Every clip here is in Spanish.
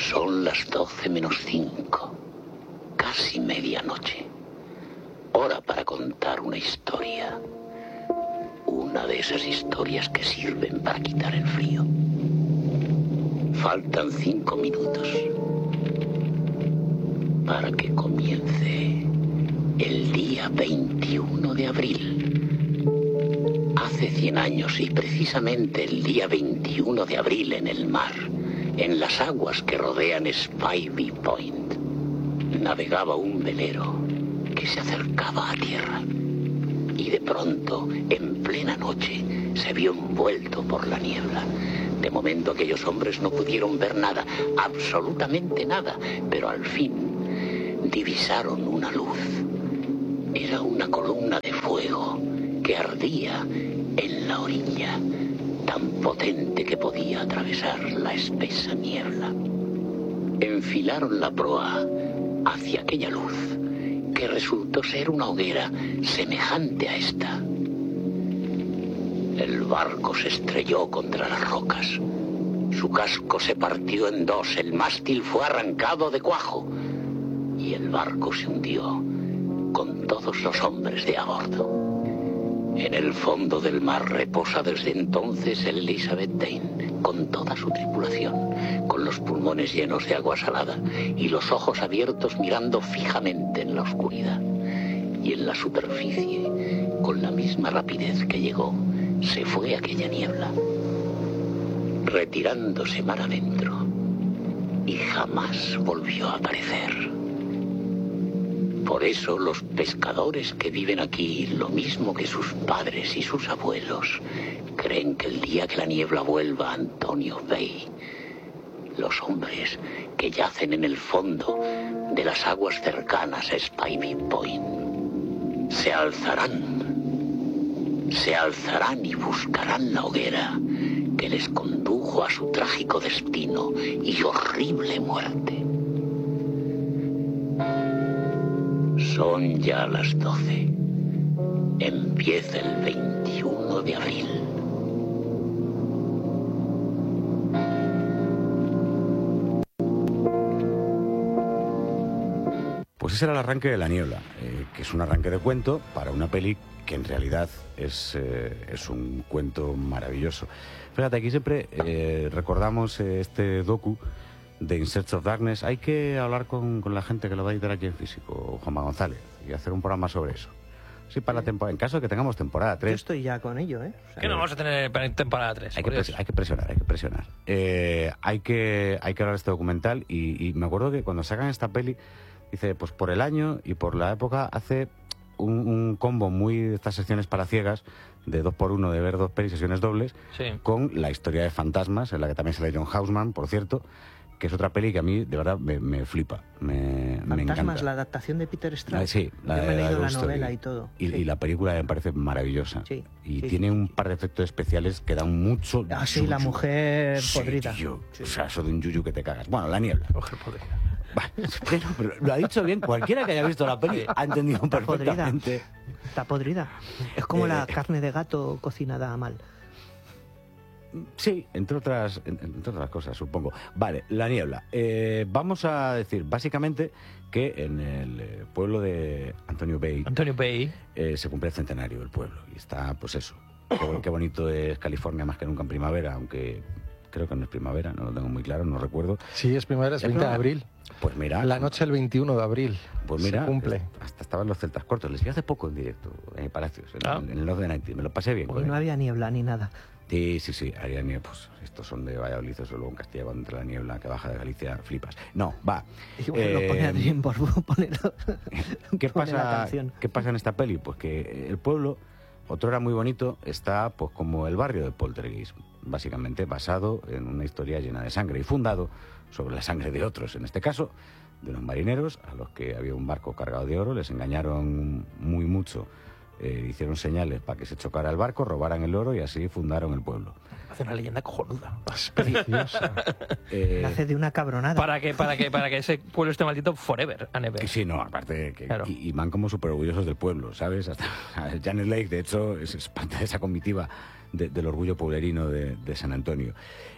Son las 12 menos 5, casi medianoche. Hora para contar una historia. Una de esas historias que sirven para quitar el frío. Faltan 5 minutos para que comience el día 21 de abril. Hace 100 años y precisamente el día 21 de abril en el mar, en las aguas que rodean Spivey Point, navegaba un velero que se acercaba a tierra. Y de pronto, en plena noche, se vio envuelto por la niebla. De momento aquellos hombres no pudieron ver nada, absolutamente nada, pero al fin divisaron una luz. Era una columna de fuego que ardía en la orilla, tan potente que podía atravesar la espesa niebla. Enfilaron la proa hacia aquella luz, que resultó ser una hoguera semejante a esta. El barco se estrelló contra las rocas. Su casco se partió en dos, el mástil fue arrancado de cuajo y el barco se hundió con todos los hombres de a bordo. En el fondo del mar reposa desde entonces el Elizabeth Dane, con toda su tripulación, con los pulmones llenos de agua salada y los ojos abiertos mirando fijamente en la oscuridad. Y en la superficie, con la misma rapidez que llegó, se fue aquella niebla, retirándose mar adentro, y jamás volvió a aparecer. Por eso los pescadores que viven aquí, lo mismo que sus padres y sus abuelos, creen que el día que la niebla vuelva a Antonio Bay, los hombres que yacen en el fondo de las aguas cercanas a Spivey Point se alzarán y buscarán la hoguera que les condujo a su trágico destino y horrible muerte. Son ya las 12. Empieza el 21 de abril. Pues ese era el arranque de La Niebla, que es un arranque de cuento para una peli que en realidad es un cuento maravilloso. Fíjate, aquí siempre recordamos este docu de In Search of Darkness. Hay que hablar con la gente que lo va a editar aquí en físico, Juanma González, y hacer un programa sobre eso. Sí, para la temporada, en caso de que tengamos temporada 3. Yo estoy ya con ello, ¿eh? O sea, que no vamos a tener temporada 3. Hay que presionar. Hay que hablar de este documental y me acuerdo que cuando sacan esta peli, dice, pues por el año y por la época hace un combo muy de estas secciones para ciegas, de 2x1, de ver 2 pelis, sesiones dobles, sí, con la historia de fantasmas, en la que también sale John Houseman, por cierto, que es otra peli que a mí de verdad me flipa, me encanta. Fantasmas, la adaptación de Peter Straub. Sí, yo me he leído la novela y todo. Y la película me parece maravillosa. Sí, y tiene un par de efectos especiales que dan mucho sí, yuyu. la mujer podrida. Tío, o sea, eso de un yuyu que te cagas. Bueno, La Niebla. Mujer podrida. Pero lo ha dicho bien, cualquiera que haya visto la peli ha entendido perfectamente. Está podrida. Es como la carne de gato cocinada mal. Sí, entre otras cosas, supongo. Vale, La Niebla. Vamos a decir, básicamente, que en el pueblo de Antonio Bay se cumple el centenario del pueblo. Y está, pues eso. Qué bonito es California más que nunca en primavera, aunque creo que no es primavera, no lo tengo muy claro, no recuerdo. Sí, es primavera, es 20 de abril. Pues mira... La noche del 21 de abril. Pues mira, se cumple. Hasta estaban los celtas cortos. Les vi hace poco en directo, en Palacios, en el North de Night. Me lo pasé bien. Pues no había niebla ni nada. Sí, había niebla. Pues estos son de Valladolid, eso luego en Castilla, cuando entra la niebla que baja de Galicia, flipas. No, va. Igual lo pone Adrián por ponerlo. ¿Qué pasa en esta peli? Pues que el pueblo, otrora muy bonito, está pues como el barrio de Poltergeist, básicamente basado en una historia llena de sangre y fundado sobre la sangre de otros, en este caso de unos marineros a los que había un barco cargado de oro, les engañaron muy mucho, hicieron señales para que se chocara el barco, robaran el oro y así fundaron el pueblo. Hace una leyenda cojonuda. Es preciosa. Hace de una cabronada. Para que ese pueblo esté maldito forever and ever. Sí, no, aparte que claro. y van como súper orgullosos del pueblo, ¿sabes? Hasta Janet Leigh, de hecho, es parte de esa comitiva del orgullo pueblerino de San Antonio.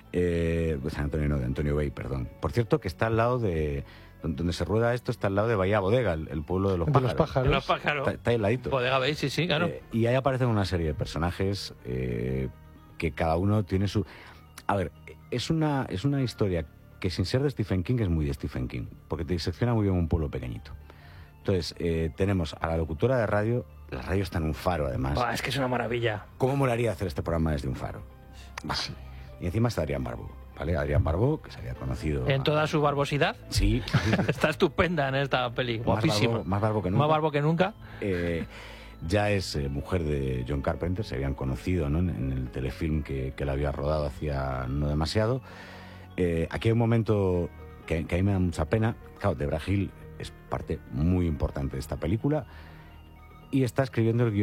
San Antonio no, de Antonio Bay, perdón. Por cierto, que está al lado de... Donde se rueda esto está al lado de Bahía Bodega, el pueblo de los pájaros. Los pájaros. Está ahí al ladito. Bodega Bay, sí, claro. Y ahí aparecen una serie de personajes que cada uno tiene su... A ver, es una historia que sin ser de Stephen King es muy de Stephen King, porque te disecciona muy bien un pueblo pequeñito. Entonces, tenemos a la locutora de radio, la radio está en un faro además. Buah, es que es una maravilla. ¿Cómo molaría hacer este programa desde un faro? Sí. Y encima está Adrián Barbó, ¿vale? Adrián Barbó, que se había conocido... En toda su barbosidad. Sí. Está estupenda en esta peli, guapísima. Más barbo que nunca. Más barbo que nunca. Ya es mujer de John Carpenter, se habían conocido, ¿no? en el telefilm que la había rodado hacía no demasiado. Aquí hay un momento que a mí me da mucha pena. Claro, Debra Hill es parte muy importante de esta película y está escribiendo el guion